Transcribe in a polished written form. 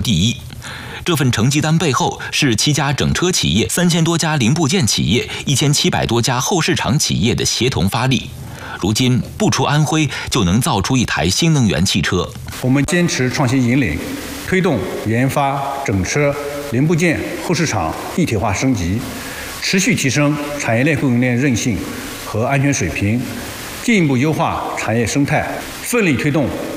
第一。这份成绩单背后是7家整车企业、3000多家零部件企业、1700多家后市场企业的协同发力。如今不出安徽就能造出一台新能源汽车。 我们坚持创新引领，推动研发、整车、零部件、后市场一体化升级，持续提升产业链供应链韧性和安全水平，进一步优化产业生态，奋力推动